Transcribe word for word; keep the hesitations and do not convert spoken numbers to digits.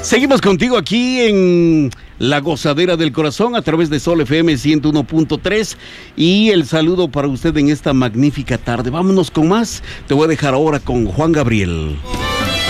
Seguimos contigo aquí en La Gozadera del Corazón a través de Sol F M ciento uno punto tres y el saludo para usted en esta magnífica tarde. Vámonos con más. Te voy a dejar ahora con Juan Gabriel.